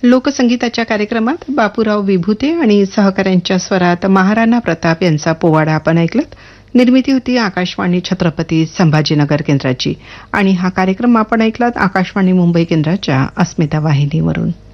लोकसंगीताच्या कार्यक्रमात बापूराव विभूते आणि सहकाऱ्यांच्या स्वरात महाराणा प्रताप यांचा पोवाडा आपण ऐकलात. निर्मिती होती आकाशवाणी छत्रपती संभाजीनगर केंद्राची आणि हा कार्यक्रम आपण ऐकलात आकाशवाणी मुंबई केंद्राच्या अस्मिता वाहिनीवरून.